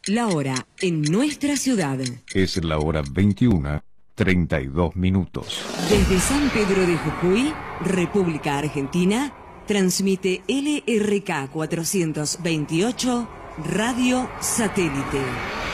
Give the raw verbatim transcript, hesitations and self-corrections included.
La hora en nuestra ciudad. Es la hora veintiuna, treinta y dos minutos. Desde San Pedro de Jujuy, República Argentina, transmite L R K cuatrocientos veintiocho Radio Satélite.